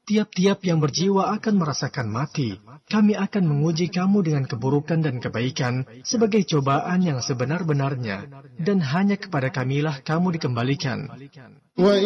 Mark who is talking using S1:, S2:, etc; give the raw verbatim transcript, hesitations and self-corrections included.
S1: Tiap-tiap yang berjiwa akan merasakan mati. Kami akan menguji kamu dengan keburukan dan kebaikan sebagai cobaan yang sebenar-benarnya. Dan hanya kepada kamilah kamu dikembalikan.